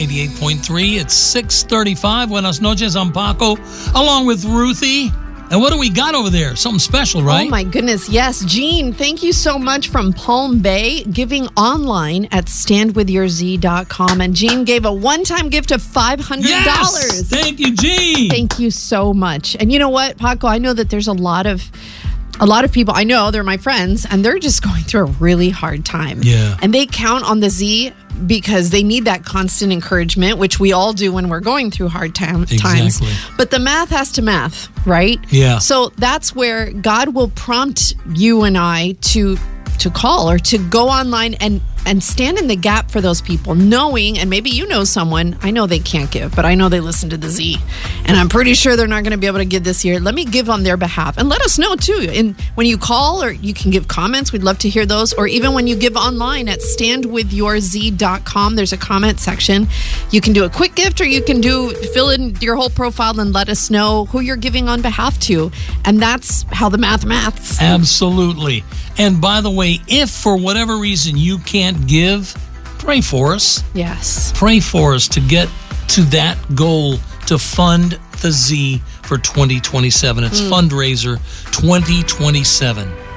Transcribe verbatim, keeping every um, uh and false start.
eighty-eight point three. It's six thirty-five. Buenas noches, I'm Paco, along with Ruthie. And what do we got over there? Something special, right? Oh, my goodness. Yes. Jean, thank you so much from Palm Bay, giving online at stand with your z dot com. And Jean gave a one-time gift of five hundred dollars. Yes! Thank you, Jean. Thank you so much. And you know what, Paco? I know that there's a lot of... A lot of people, I know, they're my friends, and they're just going through a really hard time. Yeah. And they count on the Z because they need that constant encouragement, which we all do when we're going through hard tam- times. Exactly. But the math has to math, right? Yeah. So that's where God will prompt you and I to to call or to go online and and stand in the gap for those people, knowing, and maybe you know someone, I know they can't give, but I know they listen to the Z, and I'm pretty sure they're not going to be able to give this year. Let me give on their behalf, and let us know too. And when you call, or you can give comments, we'd love to hear those, or even when you give online at stand with your z dot com, there's a comment section. You can do a quick gift, or you can do fill in your whole profile and let us know who you're giving on behalf to, and that's how the math maths. Absolutely. And by the way, if for whatever reason you can't give, pray for us. Yes. Pray for us to get to that goal to fund the Z for twenty twenty-seven. It's mm. fundraiser twenty twenty-seven.